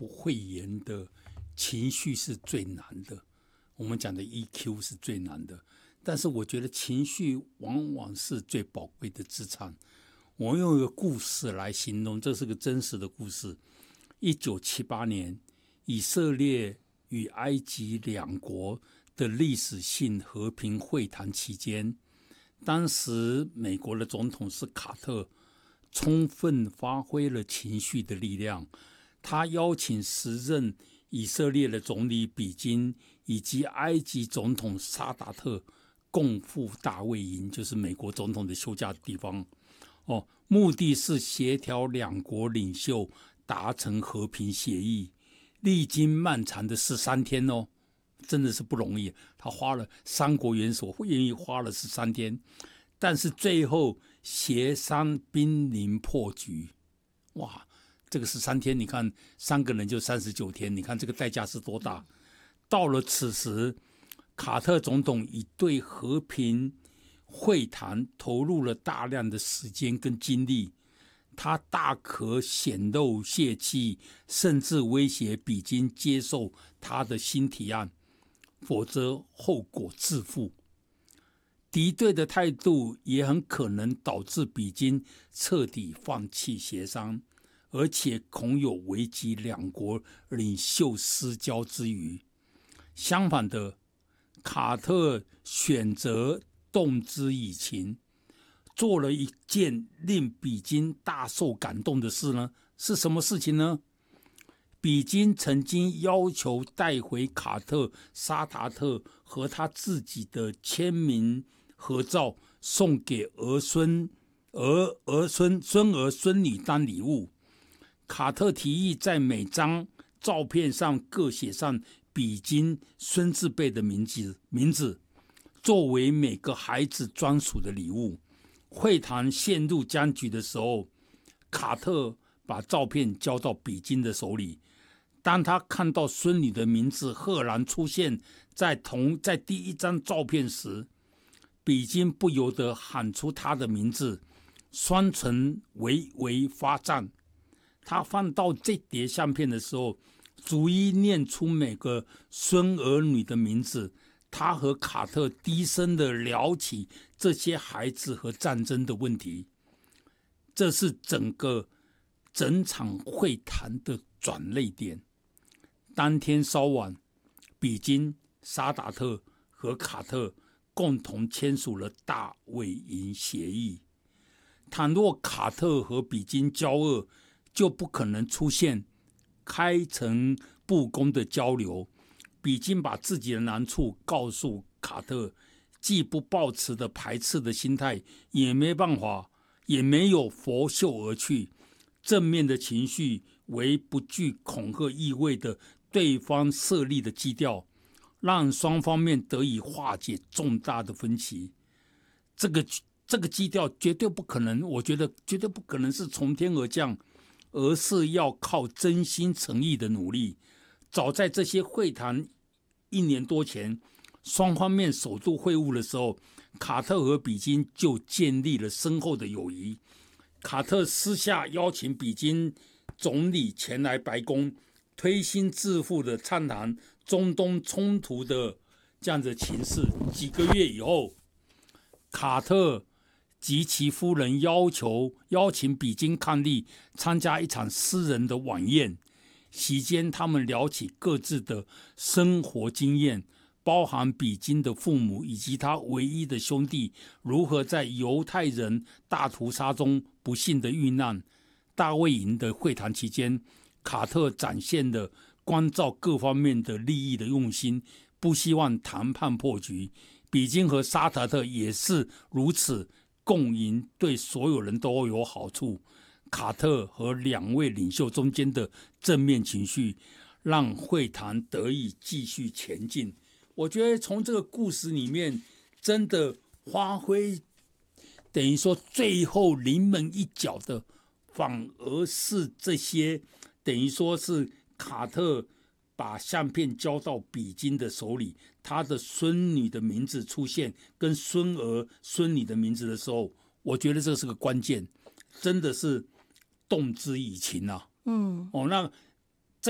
不讳言的情绪是最难的，我们讲的 EQ 是最难的，但是我觉得情绪往往是最宝贵的资产。我用一个故事来形容，这是个真实的故事。1978年，以色列与埃及两国的历史性和平会谈期间，当时美国的总统是卡特，充分发挥了情绪的力量。他邀请时任以色列的总理比金以及埃及总统沙达特共赴大卫营，就是美国总统的休假的地方。目的是协调两国领袖达成和平协议。历经漫长的13天真的是不容易。他花了3国元首愿意花了13天，但是最后协商濒临破局。哇，这个13天，你看3个人就39天，你看这个代价是多大。到了此时，卡特总统已对和平会谈投入了大量的时间跟精力，他大可显露泄气，甚至威胁比金接受他的新提案，否则后果自负。敌对的态度也很可能导致比金彻底放弃协商，而且恐有危及两国领袖私交之余。相反的，卡特选择动之以情，做了一件令比金大受感动的事呢？是什么事情呢？比金曾经要求带回卡特、沙达特和他自己的签名合照，送给孙儿孙女当礼物。卡特提议在每张照片上各写上比金孙字辈的名字，作为每个孩子专属的礼物。会谈陷入僵局的时候，卡特把照片交到比金的手里。当他看到孙女的名字赫然出现在第一张照片时，比金不由得喊出她的名字，双唇微微发颤。他翻到这叠相片的时候，逐一念出每个孙儿女的名字。他和卡特低声地聊起这些孩子和战争的问题。这是整场会谈的转捩点。当天稍晚，比金、沙达特和卡特共同签署了大卫营协议。倘若卡特和比金交恶，就不可能出现开诚布公的交流。比金把自己的难处告诉卡特，既不抱持的排斥的心态，也没有拂袖而去。正面的情绪为不具恐吓意味的对方设立的基调，让双方面得以化解重大的分歧。这个基调绝对不可能，我觉得绝对不可能是从天而降，而是要靠真心诚意的努力。早在这些会谈1年多前，双方面首度会晤的时候，卡特和比金就建立了深厚的友谊。卡特私下邀请比金总理前来白宫，推心置腹的畅谈中东冲突的这样的情势。几个月以后，卡特及其夫人邀请比金伉俪参加一场私人的晚宴。席间，他们聊起各自的生活经验，包含比金的父母以及他唯一的兄弟如何在犹太人大屠杀中不幸的遇难。大卫营的会谈期间，卡特展现了关照各方面的利益的用心，不希望谈判破局。比金和沙达特也是如此，共赢对所有人都有好处。卡特和2位领袖中间的正面情绪，让会谈得以继续前进。我觉得从这个故事里面，真的发挥等于说最后临门一脚的，反而是这些等于说是卡特把相片交到比金的手里，他的孙女的名字出现跟孙儿孙女的名字的时候，我觉得这是个关键，真的是动之以情啊。那